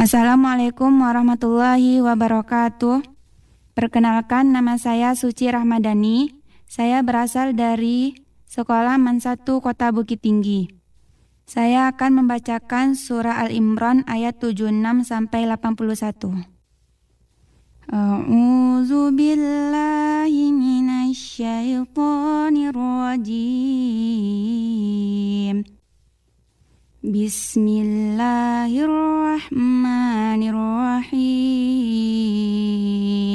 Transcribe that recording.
Assalamualaikum warahmatullahi wabarakatuh. Perkenalkan, nama saya Suci Rahmadani. Saya berasal dari Sekolah Mans 1 Kota Bukit Tinggi. Saya akan membacakan surah Al-Imran ayat 76 sampai 81. A'udzu billahi minasy syaithanir rajim. Bismillahirrahmanirrahim.